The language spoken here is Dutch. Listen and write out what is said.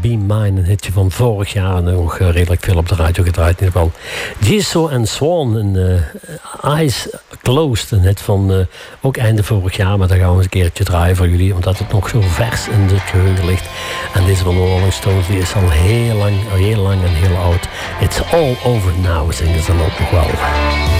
Be Mine, een hitje van vorig jaar en nog redelijk veel op de radio gedraaid in ieder geval. Jisoo en Swan, Eyes Closed, een hit van ook einde vorig jaar, maar daar gaan we eens een keertje draaien voor jullie, omdat het nog zo vers in het geheugen ligt. En deze van de Rolling Stones, die is al heel lang en heel oud. It's all over now, zingen ze dan ook nog wel.